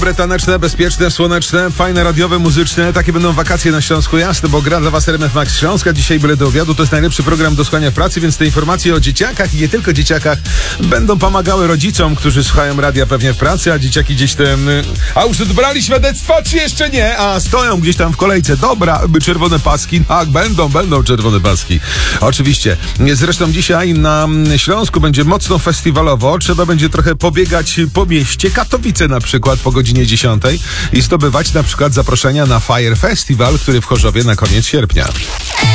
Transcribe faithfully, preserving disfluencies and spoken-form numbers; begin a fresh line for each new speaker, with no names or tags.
Dobre, taneczne, bezpieczne, słoneczne, fajne, radiowe, muzyczne. Takie będą wakacje na Śląsku, jasne, bo gra dla was R M F Max Śląska. Dzisiaj byle do obiadu. To jest najlepszy program do słuchania w pracy, więc te informacje o dzieciakach i nie tylko dzieciakach będą pomagały rodzicom, którzy słuchają radia pewnie w pracy, a dzieciaki gdzieś tam... A już odbrali świadectwa, czy jeszcze nie? A stoją gdzieś tam w kolejce. Dobra, by czerwone paski. Tak, będą, będą czerwone paski. Oczywiście. Zresztą dzisiaj na Śląsku będzie mocno festiwalowo. Trzeba będzie trochę pobiegać po mieście. Katowice na przykład po godzinie dziesiątej i zdobywać na przykład zaproszenia na Fire Festival, który w Chorzowie na koniec sierpnia.